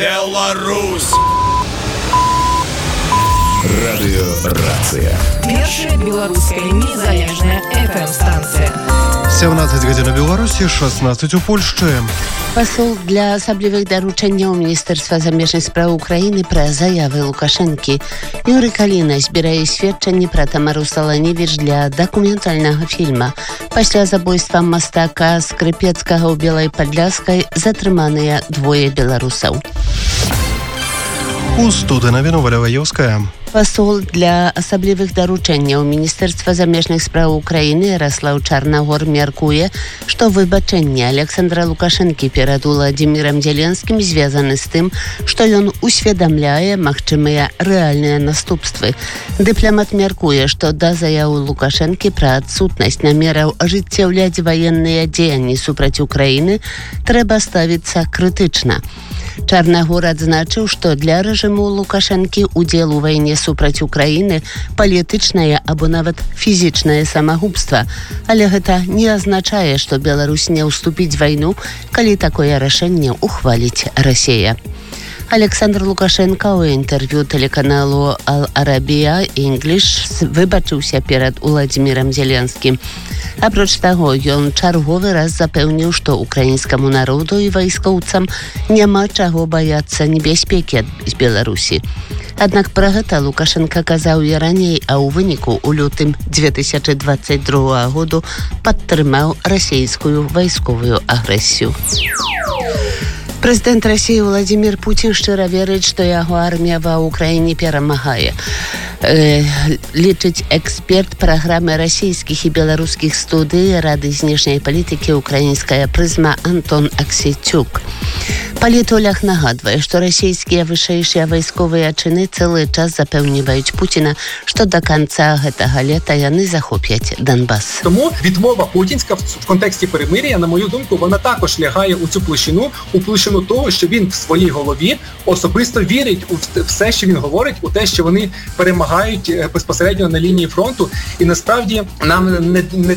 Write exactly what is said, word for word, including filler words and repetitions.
Беларусь! Радио Рация. Першая белорусская незалежная эф эм-станция. сямнадцаць гадзін у Беларусі, шаснаццаць у Польшчы. Пасол для асаблівых даручэнняў Міністэрства замежных спраў Украіны пра заявы Лукашэнкі. Юрый Каліна збірае сведчанні пра Тамару Саланевіч для дакументальнага фільма. Пасля забойства мастака Скрыпецкага ў Белай Падляскай затрыманыя двое беларусаў. У студыі навіну Валя Ваёўская. Пасол для асаблівых даручэнняў Міністэрства замежных спраў Украіны Яраслаў Чарнагор мяркуе, што выбачэнне Александра Лукашэнкі перад Уладзімірам Зеленскім звязаны з тым, што ён усведамляе магчымыя рэальныя наступствы. Дыпламат мяркуе, што да заявы Лукашэнкі пра адсутнасць намераў ажыццяўляць ваенныя дзеянні супраць Украіны трэба ставіцца крытычна. Чарнагор адзначыў, што для рэжыму Лукашэнкі удзел у вайне супраць Украіны палітычнае або нават фізічнае самагубства. Але гэта не азначае, што Беларусь не ўступіць вайну, калі такое рашэнне ухваліць Расія. Александр Лукашенко ў інтэрв'ю тэлеканалу Ал-Арабія English выбачыўся перад Уладзімірам Зеленскім. Апроч таго, ён чарговы раз запэўніў, што украінскаму народу і вайскоўцам няма чаго баяцца небяспекі з Беларусі. Аднак пра гэта Лукашенко казаў і раней, а ў выніку ў лютым дзве тысячы дваццаць другога году падтрымаў расійскую вайсковую агрэсію. Прэзідэнт Расіі Владзімір Пуцін шчыра верыць, што яго армія ва ўкраіне перамагае. Э, лічыць эксперт праграмы расійскіх і беларускіх студый Рады знешняй палітыкі «Украінская прызма» Антон Аксецюк. Палітолог нагадвае, што расійскія вышэйшыя вайсковыя чыны цэлы час запэўніваюць Пуціна, што да канца гэтага лета яны захопяць Донбас. Тому відмова путінська в контексті перемир'я, на мою думку, вона також лягає у цю площину, у площину того, що він в своїй голові особисто вірить у все, що він говорить, у те, що вони перемагають безпосередньо на лінії фронту. І насправді нам не, не